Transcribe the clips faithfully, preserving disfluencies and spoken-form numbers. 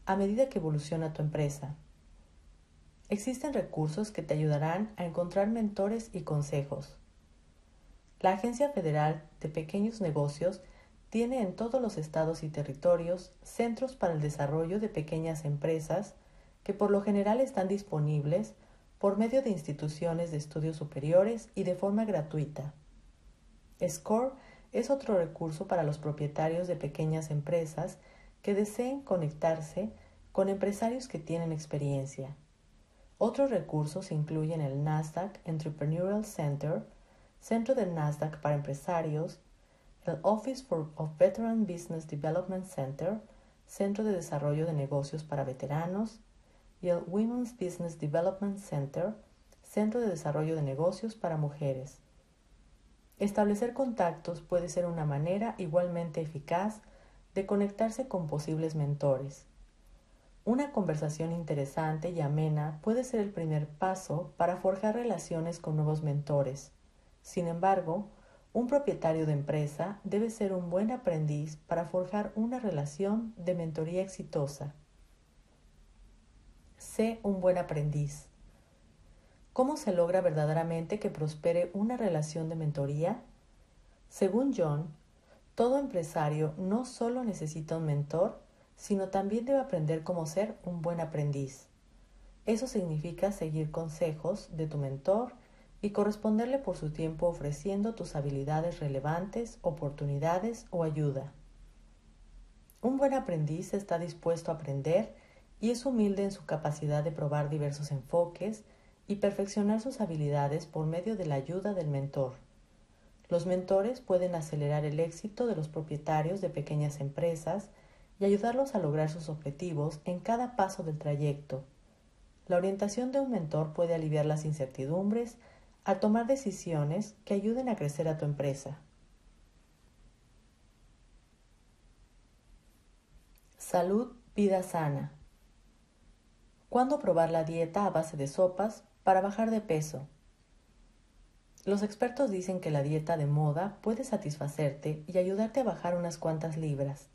a medida que evoluciona tu empresa. Existen recursos que te ayudarán a encontrar mentores y consejos. La Agencia Federal de Pequeños Negocios tiene en todos los estados y territorios centros para el desarrollo de pequeñas empresas que por lo general están disponibles por medio de instituciones de estudios superiores y de forma gratuita. SCORE es otro recurso para los propietarios de pequeñas empresas que deseen conectarse con empresarios que tienen experiencia. Otros recursos incluyen el Nasdaq Entrepreneurial Center, Centro del Nasdaq para Empresarios, el Office for, of Veteran Business Development Center, Centro de Desarrollo de Negocios para Veteranos, y el Women's Business Development Center, Centro de Desarrollo de Negocios para Mujeres. Establecer contactos puede ser una manera igualmente eficaz de conectarse con posibles mentores. Una conversación interesante y amena puede ser el primer paso para forjar relaciones con nuevos mentores. Sin embargo, un propietario de empresa debe ser un buen aprendiz para forjar una relación de mentoría exitosa. Sé un buen aprendiz. ¿Cómo se logra verdaderamente que prospere una relación de mentoría? Según John, todo empresario no solo necesita un mentor, sino también debe aprender cómo ser un buen aprendiz. Eso significa seguir consejos de tu mentor y corresponderle por su tiempo ofreciendo tus habilidades relevantes, oportunidades o ayuda. Un buen aprendiz está dispuesto a aprender y es humilde en su capacidad de probar diversos enfoques y perfeccionar sus habilidades por medio de la ayuda del mentor. Los mentores pueden acelerar el éxito de los propietarios de pequeñas empresas y ayudarlos a lograr sus objetivos en cada paso del trayecto. La orientación de un mentor puede aliviar las incertidumbres al tomar decisiones que ayuden a crecer a tu empresa. Salud, vida sana. ¿Cuándo probar la dieta a base de sopas para bajar de peso? Los expertos dicen que la dieta de moda puede satisfacerte y ayudarte a bajar unas cuantas libras.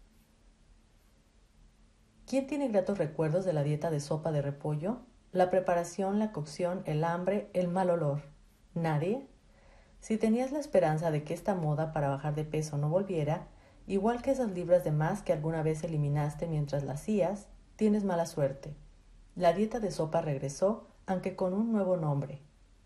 ¿Quién tiene gratos recuerdos de la dieta de sopa de repollo? La preparación, la cocción, el hambre, el mal olor. ¿Nadie? Si tenías la esperanza de que esta moda para bajar de peso no volviera, igual que esas libras de más que alguna vez eliminaste mientras la hacías, tienes mala suerte. La dieta de sopa regresó, aunque con un nuevo nombre.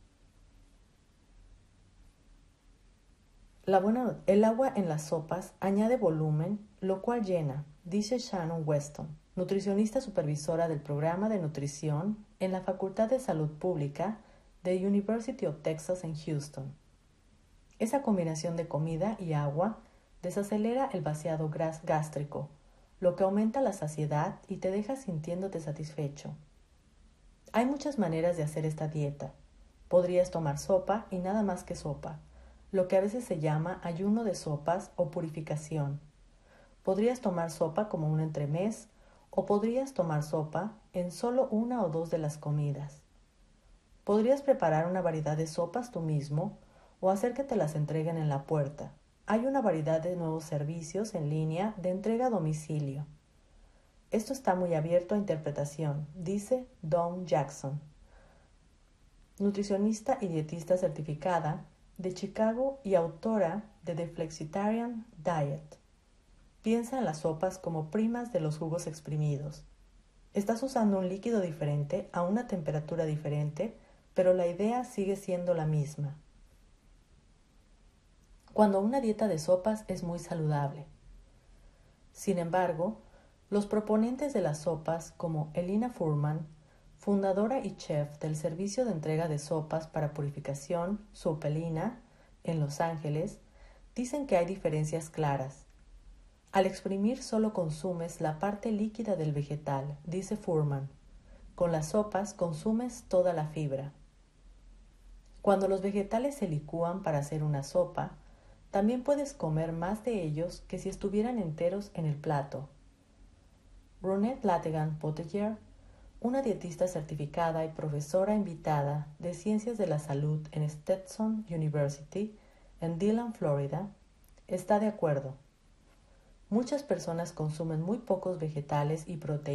La buena, el agua en las sopas añade volumen, lo cual llena, dice Shannon Weston, nutricionista supervisora del programa de nutrición en la Facultad de Salud Pública de University of Texas en Houston. Esa combinación de comida y agua desacelera el vaciado gástrico, lo que aumenta la saciedad y te deja sintiéndote satisfecho. Hay muchas maneras de hacer esta dieta. Podrías tomar sopa y nada más que sopa, lo que a veces se llama ayuno de sopas o purificación. Podrías tomar sopa como un entremés o podrías tomar sopa en solo una o dos de las comidas. Podrías preparar una variedad de sopas tú mismo o hacer que te las entreguen en la puerta. Hay una variedad de nuevos servicios en línea de entrega a domicilio. Esto está muy abierto a interpretación, dice Dawn Jackson, nutricionista y dietista certificada de Chicago y autora de The Flexitarian Diet. Piensa en las sopas como primas de los jugos exprimidos. Estás usando un líquido diferente a una temperatura diferente, pero la idea sigue siendo la misma. Cuando una dieta de sopas es muy saludable. Sin embargo, los proponentes de las sopas, como Elina Furman, fundadora y chef del servicio de entrega de sopas para purificación Soupelina en Los Ángeles, dicen que hay diferencias claras. Al exprimir solo consumes la parte líquida del vegetal, dice Furman. Con las sopas consumes toda la fibra. Cuando los vegetales se licúan para hacer una sopa, también puedes comer más de ellos que si estuvieran enteros en el plato. Ronette Lategan Potellier, una dietista certificada y profesora invitada de Ciencias de la Salud en Stetson University, en Dillon, Florida, está de acuerdo. Muchas personas consumen muy pocos vegetales y proteínas